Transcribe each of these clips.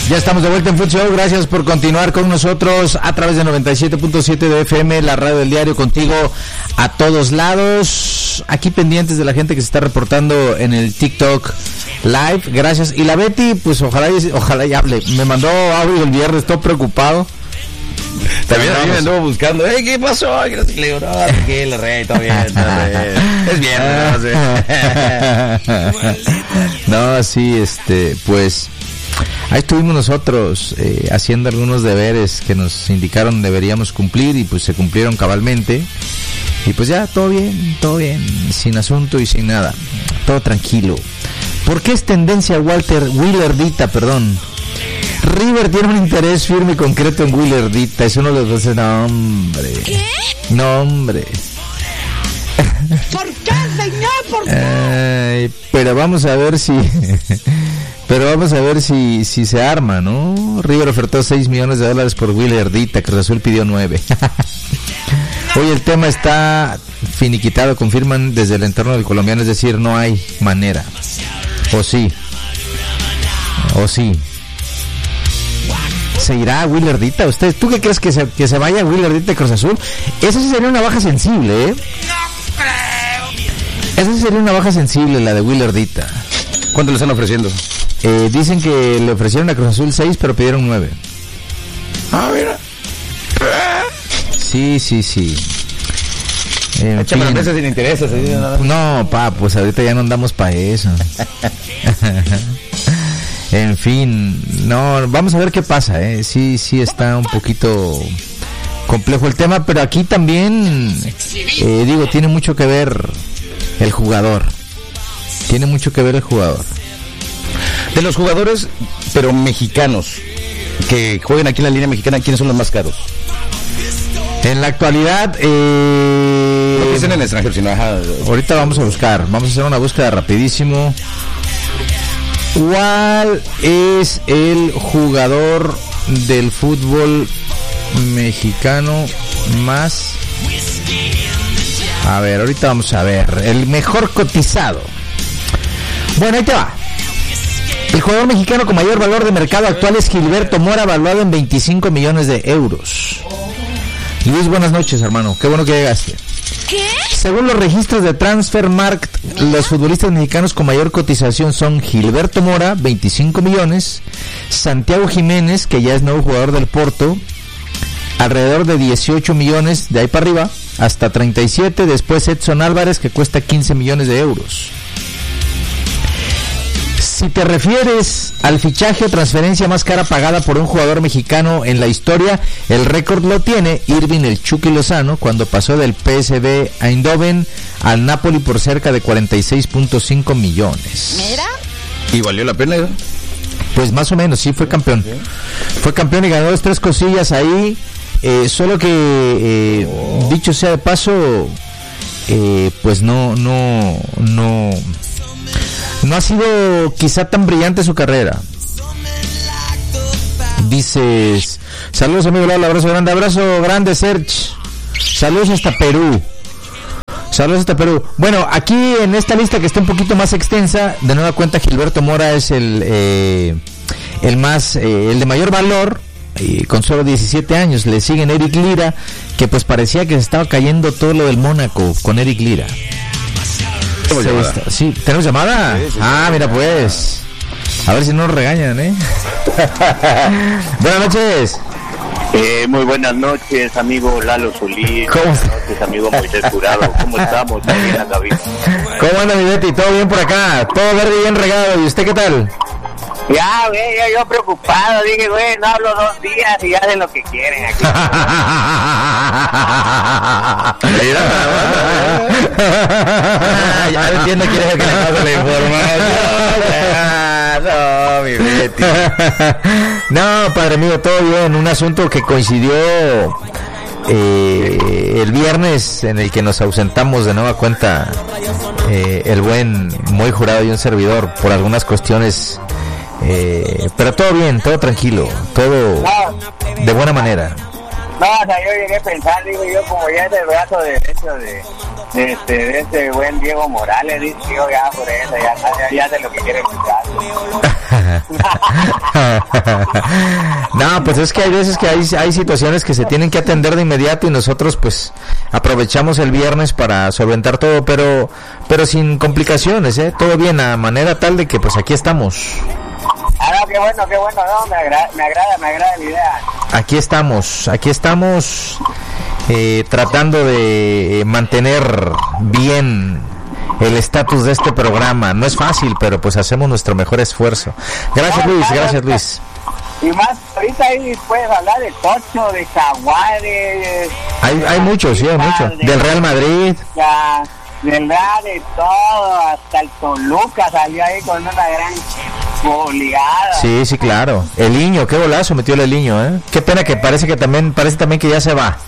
Ya estamos de vuelta en Food Show. Gracias por continuar con nosotros a través de 97.7 de FM, la radio del diario, contigo a todos lados. Aquí pendientes de la gente que se está reportando en el TikTok Live. Gracias. Y la Betty, pues ojalá y hable. Me mandó audio el viernes, todo preocupado. También a mí me anduvo buscando. ¿Qué pasó? Y le digo, no, tranquilo, rey, todo bien. Es viernes. No, sí, pues ahí estuvimos nosotros haciendo algunos deberes que nos indicaron deberíamos cumplir y pues se cumplieron cabalmente. Y pues ya, todo bien, sin asunto y sin nada, todo tranquilo. ¿Por qué es tendencia Willardita, perdón? River tiene un interés firme y concreto en Willardita, eso no les va a hacer, no hombre. ¿Qué? No hombre. ¿Por qué, señor? ¿Por qué? Pero vamos a ver si se arma, ¿no? River ofertó $6 millones por Willardita, Cruz Azul pidió 9. Hoy el tema está finiquitado, confirman desde el entorno del colombiano, es decir, no hay manera. O sí. ¿Se irá a Willardita? ¿Usted, tú qué crees que se vaya a Willardita Cruz Azul? Esa sí sería una baja sensible, ¿eh? Esa sí sería una baja sensible, la de Willardita. ¿Cuánto le están ofreciendo? Dicen que le ofrecieron a Cruz Azul 6, pero pidieron 9. Ah, mira. Sí. Échame las veces sin intereses. No, pues ahorita ya no andamos para eso. En fin, no, vamos a ver qué pasa, Sí está un poquito complejo el tema, pero aquí también, tiene mucho que ver el jugador. De los jugadores, pero mexicanos, que jueguen aquí en la línea mexicana, ¿quiénes son los más caros? En la actualidad, no dicen en el extranjero, sino ahorita vamos a hacer una búsqueda rapidísimo. ¿Cuál es el jugador del fútbol mexicano más? A ver, ahorita vamos a ver. El mejor cotizado. Bueno, ahí te va. El jugador mexicano con mayor valor de mercado actual es Gilberto Mora, valuado en 25 millones de euros. Luis, buenas noches, hermano. Qué bueno que llegaste. ¿Qué? Según los registros de Transfermarkt, los futbolistas mexicanos con mayor cotización son Gilberto Mora, 25 millones, Santiago Jiménez, que ya es nuevo jugador del Porto, alrededor de 18 millones, de ahí para arriba, hasta 37, después Edson Álvarez, que cuesta 15 millones de euros. Si te refieres al fichaje o transferencia más cara pagada por un jugador mexicano en la historia, el récord lo tiene Irving el Chucky Lozano, cuando pasó del PSV Eindhoven al Napoli por cerca de 46.5 millones. Mira. ¿Y valió la pena? Pues más o menos, sí, fue campeón. Fue campeón y ganó 2-3 cosillas ahí, solo que, dicho sea de paso, pues no ha sido quizá tan brillante su carrera. Dices, saludos amigo Lalo, abrazo grande Serge, saludos hasta Perú. Bueno, aquí en esta lista que está un poquito más extensa, de nueva cuenta Gilberto Mora es el de mayor valor, con solo 17 años. Le siguen Eric Lira, que pues parecía que se estaba cayendo todo lo del Mónaco con Eric Lira. Sí, ¿tenemos llamada? Sí, mira pues. A ver si no nos regañan, Buenas noches. Muy buenas noches, amigo Lalo Solís. ¿Cómo? Buenas noches, amigo Moisés Jurado. ¿Cómo estamos? Ahí en la cabina. ¿Cómo anda mi Betty? ¿Todo bien por acá? Todo verde y bien regado. ¿Y usted qué tal? Ya, güey, yo preocupado. Dije, güey, no hablo 2 días y hacen lo que quieren aquí. Ya entiendo quién es el que le pasa la información. No, mi Betty. No, padre mío, todo bien. Un asunto que coincidió el viernes, en el que nos ausentamos de nueva cuenta el buen Moy Jurado y un servidor por algunas cuestiones, pero todo bien, todo tranquilo, todo de buena manera. No, o sea, yo llegué a pensar, digo yo, como ya es el brazo derecho de este buen Diego Morales, dice yo ya por eso, ya sé lo que quiere escuchar. No, pues es que hay veces que hay situaciones que se tienen que atender de inmediato y nosotros pues aprovechamos el viernes para solventar todo, pero sin complicaciones, todo bien, a manera tal de que pues aquí estamos. Ah, no, qué bueno, no, me agrada la idea. Aquí estamos tratando de mantener bien el estatus de este programa. No es fácil, pero pues hacemos nuestro mejor esfuerzo. Gracias, Luis, gracias, Luis. Y más, ahorita ahí puedes hablar de Tocho, de Jaguares. Hay mucho, sí, hay mucho. Del Real Madrid. Del Real, de todo, hasta el Toluca salió ahí con una gran goleada. Sí, claro. El Niño, qué golazo metió el Niño, ¿eh? Qué pena que parece también que ya se va.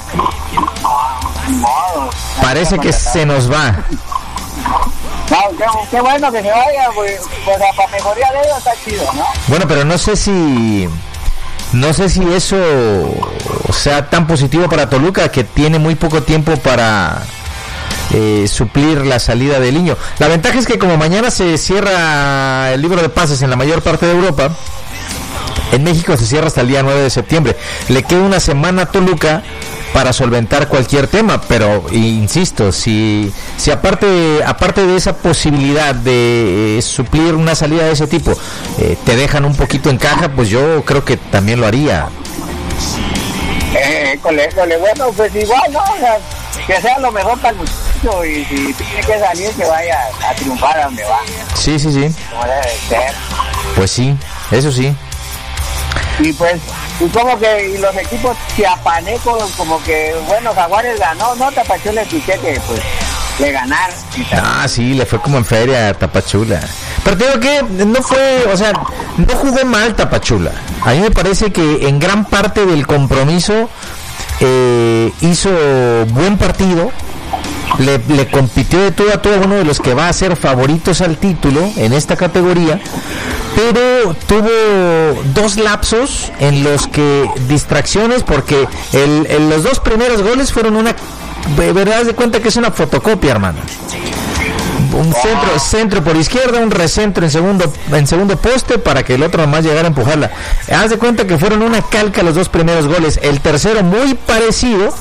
Parece que se nos va. No, qué bueno que se vaya, pues para mejoría de ellos está chido, ¿no? Bueno, pero no sé si eso sea tan positivo para Toluca, que tiene muy poco tiempo para suplir la salida del Niño. La ventaja es que como mañana se cierra el libro de pases en la mayor parte de Europa, en México se cierra hasta el día 9 de septiembre. Le queda una semana a Toluca para solventar cualquier tema, pero insisto, si aparte de esa posibilidad de suplir una salida de ese tipo, te dejan un poquito en caja, pues yo creo que también lo haría. Bueno, pues igual, ¿no? O sea, que sea lo mejor para el muchacho, y si tiene que salir, que vaya a triunfar a donde va. Sí. Como debe ser. Pues sí, eso sí. Y pues, y como que los equipos chiapanecos, como que, bueno, Jaguares ganó, ¿no? Tapachula escuché que, pues, le ganaron. Ah, sí, le fue como en feria a Tapachula. Pero te digo que no fue, o sea, no jugó mal Tapachula. A mí me parece que en gran parte del compromiso hizo buen partido. Le compitió de todo a todo, uno de los que va a ser favoritos al título en esta categoría, pero tuvo dos lapsos en los que distracciones, porque los dos primeros goles fueron una, de verdad, de cuenta que es una fotocopia, hermano. Un centro por izquierda, un recentro en segundo poste para que el otro nomás llegara a empujarla. Haz de cuenta que fueron una calca los dos primeros goles, el tercero muy parecido.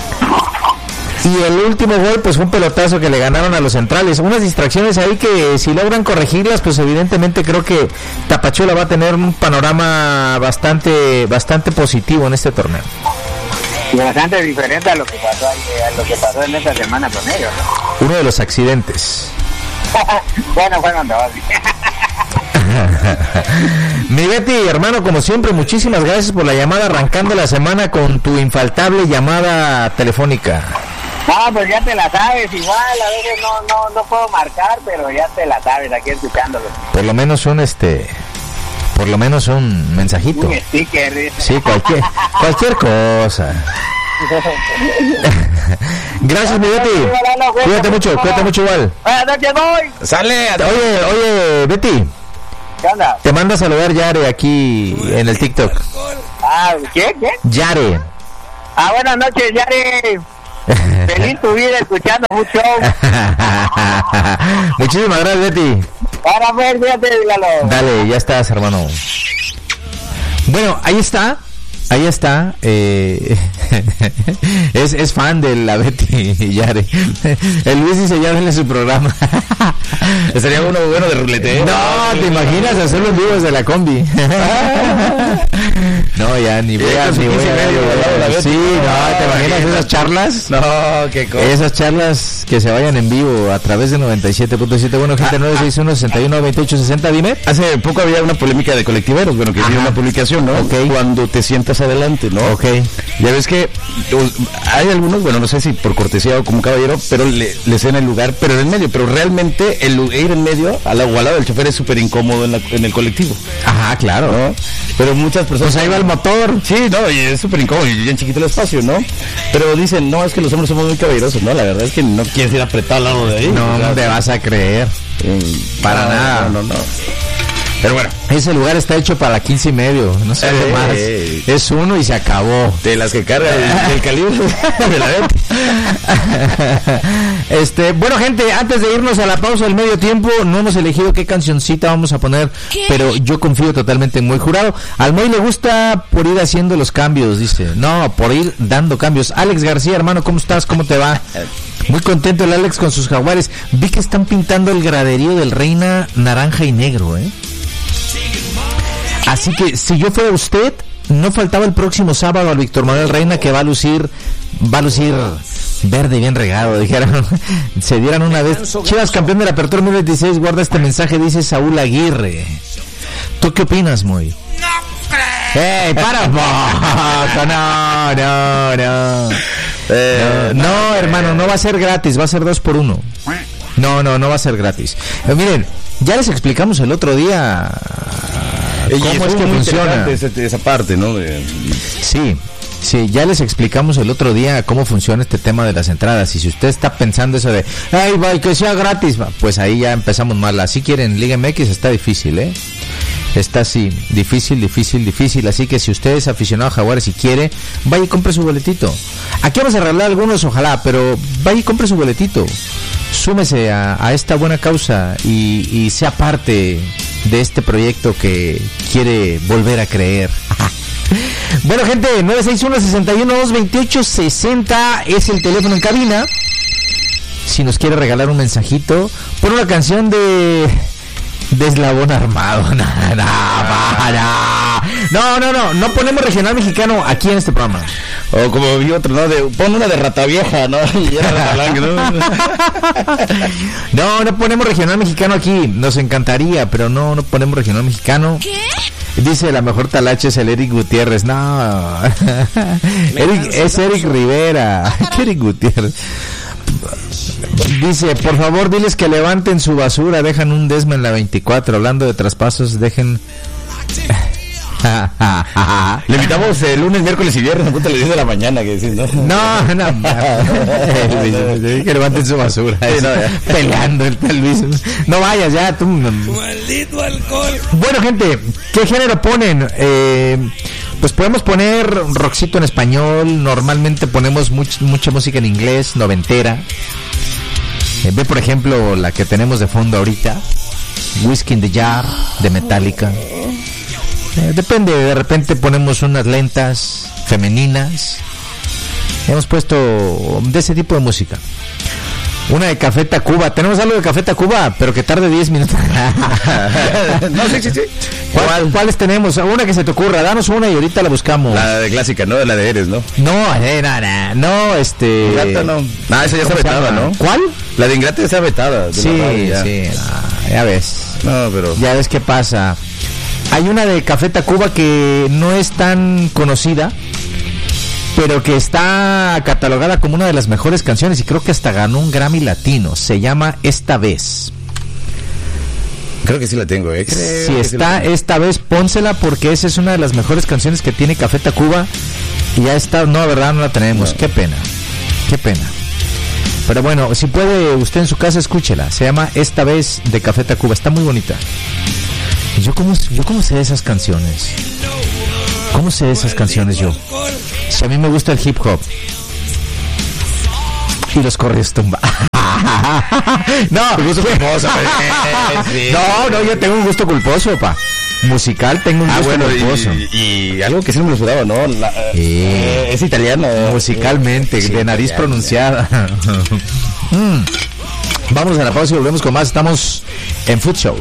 Y el último gol pues fue un pelotazo que le ganaron a los centrales. Unas distracciones ahí que si logran corregirlas, pues evidentemente creo que Tapachula va a tener un panorama bastante positivo en este torneo. Y bastante diferente a lo que pasó en esta semana con ellos, ¿no? Uno de los accidentes. Bueno, fueron dos. Mi Betty, hermano, como siempre, muchísimas gracias por la llamada, arrancando la semana con tu infaltable llamada telefónica. No, pues ya te la sabes, igual a veces no puedo marcar, pero ya te la sabes aquí escuchándolo. Por lo menos un mensajito. Un sticker. Sí, cualquier cosa. Gracias, mi Betty. Cuídate mucho igual. Buenas noches, voy. Sale. Oye, Betty. ¿Qué onda? Te manda a saludar Yare aquí en el TikTok. ¿Qué? Yare. Buenas noches, Yare. Feliz tu vida escuchando un show. Muchísimas gracias, Betty. Ahora pues, fíjate, dígalo. Dale, ya estás, hermano. Bueno, ahí está. Es fan de la Betty Yare. El Luis dice ya denle su programa. Sería uno bueno de rulete. No, te imaginas hacerlo en vivo desde la combi. No, ya ni voy a. Sí, no, ¿te imaginas esas charlas? No, qué cosa. Esas charlas que se vayan en vivo a través de 97.7. Bueno, gente, 961-61-2860, dime. Hace poco había una polémica de colectiveros, bueno, que tiene una publicación, ¿no? Okay. Cuando te sientas adelante, ¿no? Ok. Ya ves que hay algunos, bueno, no sé si por cortesía o como caballero, pero le ceden el lugar, pero en el medio, pero realmente el ir en medio, al lado del chofer, es súper incómodo en el colectivo. Ajá, claro. ¿No? Pero muchas personas... Pues ahí va el motor. Sí, no, y es súper incómodo, y bien chiquito el espacio, ¿no? Pero dicen, no, es que los hombres somos muy caballerosos, ¿no? La verdad es que no quieres ir apretado al lado de ahí. No, o sea, te vas a creer. Para nada. No. Pero bueno, ese lugar está hecho para 15 y medio, no sé más. Es uno y se acabó. De las que carga el calibre de la venta. Bueno, gente, antes de irnos a la pausa del medio tiempo, no hemos elegido qué cancioncita vamos a poner, pero yo confío totalmente en Moy Jurado. Al Moy le gusta por ir haciendo los cambios, dice. No, por ir dando cambios. Alex García, hermano, ¿cómo estás? ¿Cómo te va? Muy contento el Alex con sus Jaguares. Vi que están pintando el graderío del Reina naranja y negro, Así que si yo fuera usted, no faltaba el próximo sábado al Víctor Manuel Reina, que va a lucir verde bien regado, dijeron. Se dieran una vez. Chivas campeón de la Apertura 2026, guarda este mensaje, dice Saúl Aguirre. ¿Tú qué opinas, Moy? ¡Ey, para un poco! No, hermano, no va a ser gratis, va a ser 2 por 1. No va a ser gratis. Miren, ya les explicamos el otro día cómo es que funciona esa parte, ¿no? Sí, ya les explicamos el otro día cómo funciona este tema de las entradas. Y si usted está pensando eso de, ¡ay, va, que sea gratis! Pues ahí ya empezamos mal. Así quieren Liga MX, está difícil, Está así, difícil. Así que si usted es aficionado a Jaguares y quiere, vaya y compre su boletito. Aquí vamos a arreglar algunos, ojalá, pero vaya y compre su boletito. Súmese a esta buena causa y sea parte de este proyecto que quiere volver a creer. Bueno, gente, 961-61-228-60 es el teléfono en cabina. Si nos quiere regalar un mensajito por una canción de Eslabón Armado. No ponemos regional mexicano aquí en este programa. O como vi otro, ¿no? Pon una de Rata Vieja, ¿no? Y era Rata Blanca, ¿no? No ponemos regional mexicano aquí. Nos encantaría, pero no ponemos regional mexicano. ¿Qué? Dice, la mejor talacha es el Eric Gutiérrez. No. Es Eric Rivera. ¿Qué Eric Gutiérrez? Dice, por favor, diles que levanten su basura. Dejan un desma en la 24. Hablando de traspasos, dejen... Le invitamos el lunes, miércoles y viernes a punto de las 10 de la mañana, que decís, ¿no? No. Que levanten su basura. Sí, peleando el Luis. No vayas ya, tú. Maldito alcohol. Bueno, gente, ¿qué género ponen? Pues podemos poner rockcito en español. Normalmente ponemos mucha música en inglés, noventera. Ve, por ejemplo, la que tenemos de fondo ahorita, Whiskey in the Jar, de Metallica. Depende, de repente ponemos unas lentas femeninas. Hemos puesto de ese tipo de música. Una de Café Tacuba. Tenemos algo de Café Tacuba, pero que tarde 10 minutos. No, sí. ¿Cuáles tenemos? Una que se te ocurra. Danos una y ahorita la buscamos. La de clásica, ¿no? La de Eres, ¿no? No, Ingrata, no. Esa ya está vetada, ¿no? ¿Cuál? La de Ingrata está vetada. Sí. Ya ves. No, pero... Ya ves qué pasa. Hay una de Café Tacuba que no es tan conocida, pero que está catalogada como una de las mejores canciones y creo que hasta ganó un Grammy Latino. Se llama Esta Vez. Creo que sí la tengo, Si está Esta Vez, pónsela porque esa es una de las mejores canciones que tiene Café Tacuba. Y ya está, no, verdad, no la tenemos. No. Qué pena. Pero bueno, si puede usted en su casa, escúchela. Se llama Esta Vez de Café Tacuba. Está muy bonita. Yo cómo sé de esas canciones. ¿Cómo sé de esas canciones yo? Si a mí me gusta el hip hop y los corridos tumba. No, gusto culposo. No, yo tengo un gusto culposo, pa. Musical tengo un gusto culposo. Y algo que sí me lo esperaba, ¿no? Es italiano. Musicalmente, de nariz pronunciada. Vamos a la pausa y volvemos con más. Estamos en Food Show.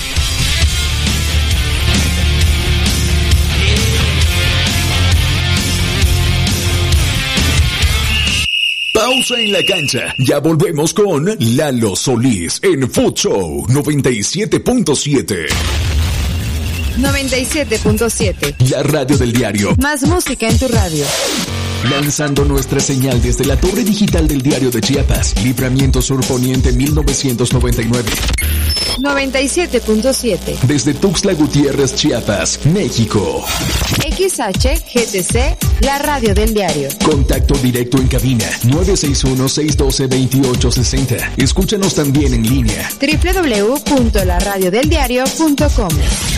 Pausa en la cancha. Ya volvemos con Lalo Solís en Food Show 97.7. 97.7. La radio del diario. Más música en tu radio. Lanzando nuestra señal desde la torre digital del Diario de Chiapas. Libramiento Sur Poniente 1999. 97.7. Desde Tuxtla Gutiérrez, Chiapas, México. XHGTC, la radio del diario. Contacto directo en cabina 961-612-2860. Escúchanos también en línea www.laradiodeldiario.com.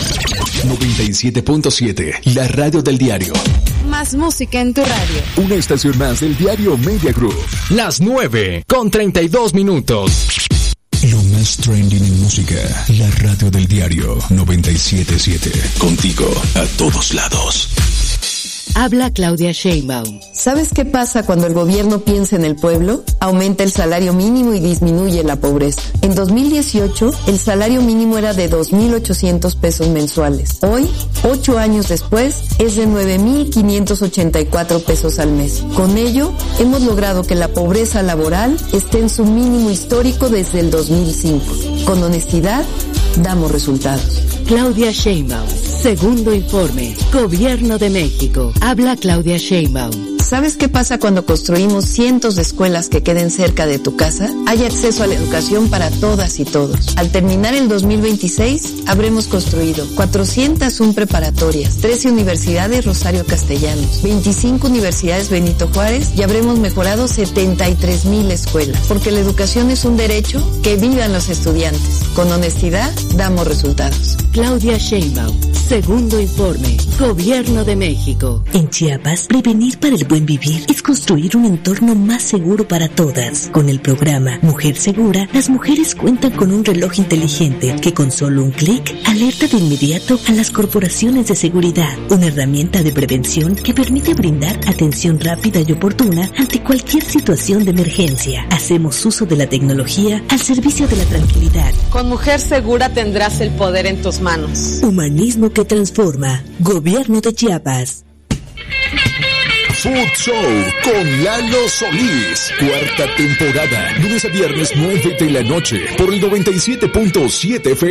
97.7, la radio del diario. Más música en tu radio. Una estación más del diario Media Group. Las 9:32. Lo más trending en música, la radio del diario 97.7. Contigo a todos lados. Habla Claudia Sheinbaum. ¿Sabes qué pasa cuando el gobierno piensa en el pueblo? Aumenta el salario mínimo y disminuye la pobreza. En 2018, el salario mínimo era de 2,800 pesos mensuales. Hoy, 8 años después, es de 9,584 pesos al mes. Con ello, hemos logrado que la pobreza laboral esté en su mínimo histórico desde el 2005. Con honestidad, damos resultados. Claudia Sheinbaum. Segundo informe. Gobierno de México. Habla Claudia Sheinbaum. ¿Sabes qué pasa cuando construimos cientos de escuelas que queden cerca de tu casa? Hay acceso a la educación para todas y todos. Al terminar el 2026, habremos construido 401 preparatorias, 13 universidades Rosario Castellanos, 25 universidades Benito Juárez y habremos mejorado 73,000 escuelas. Porque la educación es un derecho, que vivan los estudiantes. Con honestidad, damos resultados. Claudia Sheinbaum. Segundo informe. Gobierno de México. En Chiapas, prevenir para el buen vivir es construir un entorno más seguro para todas. Con el programa Mujer Segura, las mujeres cuentan con un reloj inteligente que con solo un clic alerta de inmediato a las corporaciones de seguridad. Una herramienta de prevención que permite brindar atención rápida y oportuna ante cualquier situación de emergencia. Hacemos uso de la tecnología al servicio de la tranquilidad. Con Mujer Segura tendrás el poder en tus manos. Humanismo que transforma. Gobierno de Chiapas. Food Show con Lalo Solís. 4ª temporada. Lunes a viernes 9 de la noche. Por el 97.7 FM.